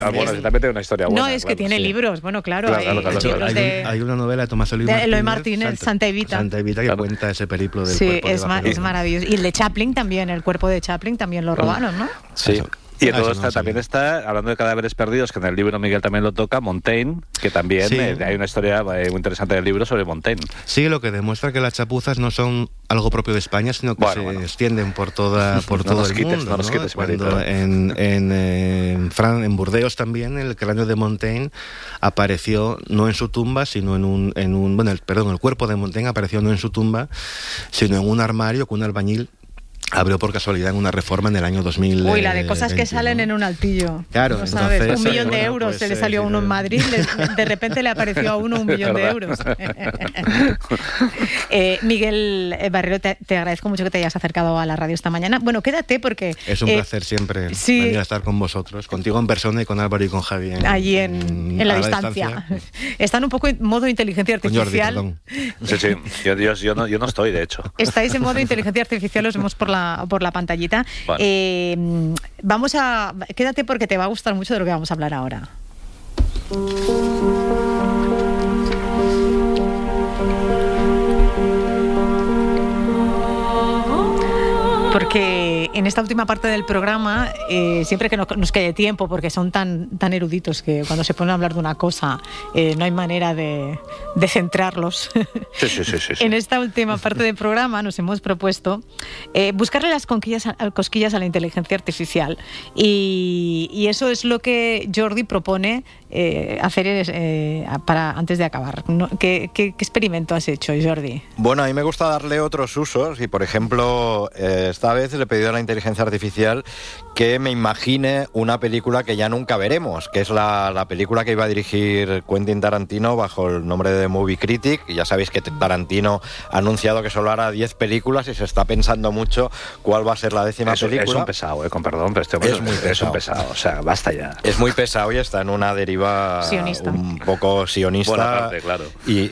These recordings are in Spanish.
Bueno, que también tiene una historia buena. No, es que tiene libros, bueno, claro. Hay una novela de Tomás Eloy Martínez, Santa Evita. Santa Evita, que cuenta ese periplo del cuerpo. Sí, es maravilloso. Y el de Chaplin también, el cuerpo de Chaplin también lo robaron, ¿no? Sí. Y en todo también está, hablando de cadáveres perdidos, que en el libro Miguel también lo toca, Montaigne, que también hay una historia muy interesante del libro sobre Montaigne. Sí, lo que demuestra que las chapuzas no son algo propio de España, sino que se extienden por todo el mundo. No nos quites, cuando en Burdeos también el cráneo de Montaigne apareció no en su tumba, sino el cuerpo de Montaigne apareció no en su tumba, sino en un armario que un albañil abrió por casualidad en una reforma en el año 2000. Uy, la de cosas que salen en un altillo. Claro, no sabes, entonces, 1 millón de euros pues, se le salió a uno en Madrid, de repente le apareció a uno 1 millón de euros. Miguel Barrero, te agradezco mucho que te hayas acercado a la radio esta mañana. Bueno, quédate porque... Es un placer siempre venir a estar con vosotros, contigo en persona y con Álvaro y con Javi. Allí en la distancia. Están un poco en modo inteligencia artificial. Con Sí, Jordi, yo no estoy, de hecho. Estáis en modo inteligencia artificial, os vemos por la pantallita. Vale. Quédate porque te va a gustar mucho de lo que vamos a hablar ahora. Porque en esta última parte del programa, siempre que nos quede tiempo, porque son tan eruditos que cuando se ponen a hablar de una cosa no hay manera de centrarlos. Sí. En esta última parte del programa nos hemos propuesto buscarle las cosquillas a la inteligencia artificial. Y eso es lo que Jordi propone hacer para antes de acabar. ¿Qué experimento has hecho, Jordi? Bueno, a mí me gusta darle otros usos y, por ejemplo, esta vez le he pedido a la inteligencia artificial que me imagine una película que ya nunca veremos, que es la película que iba a dirigir Quentin Tarantino bajo el nombre de Movie Critic. Y ya sabéis que Tarantino ha anunciado que solo hará 10 películas y se está pensando mucho cuál va a ser la 10ª película. Es un pesado, con perdón, pero este hombre es un pesado, o sea, basta ya. Es muy pesado y está en una deriva sionista. Un poco sionista. Buena parte, claro.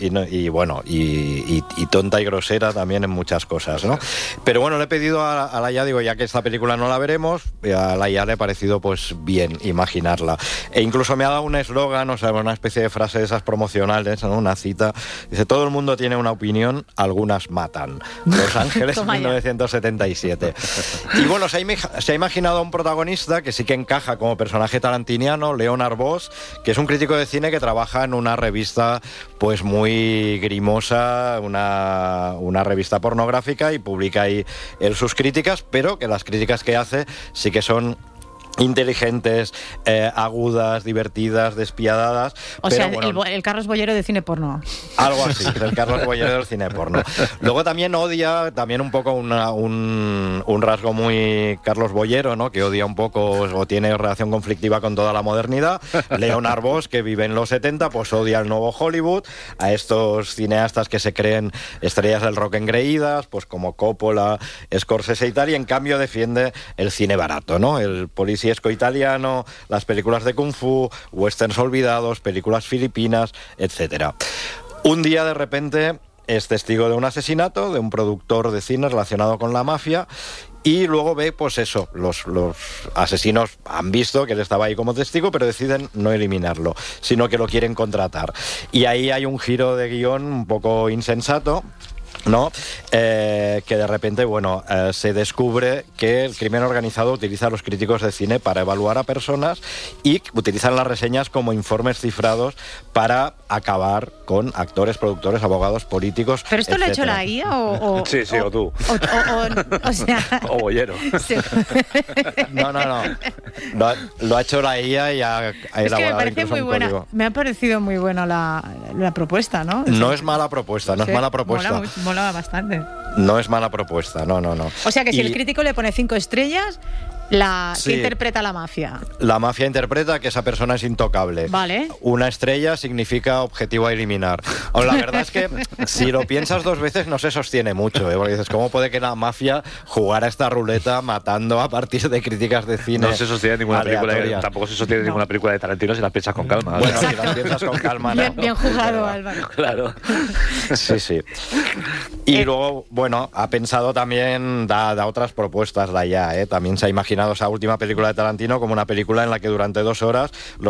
Y tonta y grosera también en muchas cosas, ¿no? Pero bueno, le he pedido a la IA, digo, ya que esta película no la veremos, a la IA le ha parecido pues bien imaginarla. E incluso me ha dado un eslogan, o sea, una especie de frase de esas promocionales, ¿no? Una cita. Dice, todo el mundo tiene una opinión, algunas matan. Los Ángeles 1977. Y bueno, se ha imaginado a un protagonista que sí que encaja como personaje tarantiniano, Leonard Voss, que es un crítico de cine que trabaja en una revista pues muy grimosa, una revista pornográfica, y publica ahí sus críticas, pero que las críticas que hace sí que son inteligentes, agudas, divertidas, despiadadas. O sea, bueno, el Carlos Bollero de cine porno. Algo así, el Carlos Bollero del cine porno. Luego también odia, también un poco un rasgo muy Carlos Bollero, ¿no? Que odia un poco o tiene relación conflictiva con toda la modernidad. Leonard Voss, que vive en los 70, pues odia el nuevo Hollywood, a estos cineastas que se creen estrellas del rock engreídas, pues como Coppola, Scorsese y tal, y en cambio defiende el cine barato, ¿no? El policía italiano, las películas de Kung Fu, westerns olvidados, películas filipinas, etcétera. Un día de repente es testigo de un asesinato de un productor de cine relacionado con la mafia, y luego ve, pues eso, los asesinos han visto que él estaba ahí como testigo, pero deciden no eliminarlo, sino que lo quieren contratar. Y ahí hay un giro de guión un poco insensato, ¿no? Que de repente, bueno, se descubre que el crimen organizado utiliza a los críticos de cine para evaluar a personas y utilizan las reseñas como informes cifrados para acabar con actores, productores, abogados, políticos. ¿Pero esto etcétera. lo ha hecho la IA o Sí, o tú. O sea... O Bollero. Sí. No. Lo ha hecho la IA y ha elaborado incluso un código. Me ha parecido muy buena la propuesta, ¿no? No es mala propuesta, no es mala propuesta. Mola bastante. No es mala propuesta, no. O sea que si el crítico le pone 5 estrellas, que interpreta la mafia. La mafia interpreta que esa persona es intocable. Vale. 1 estrella significa objetivo a eliminar. O la verdad es que si lo piensas 2 veces no se sostiene mucho, ¿eh? Porque dices, ¿cómo puede que la mafia jugara esta ruleta matando a partir de críticas de cine? No se sostiene ninguna película, tampoco se sostiene ninguna película de Tarantino si las piensas con calma. Bueno, si las piensas con calma, no. Bien jugado, Álvaro. Claro. Sí. Y luego, bueno, ha pensado también, da otras propuestas de allá, ¿eh? También se ha imaginado imaginado esa última película de Tarantino como una película en la que durante 2 horas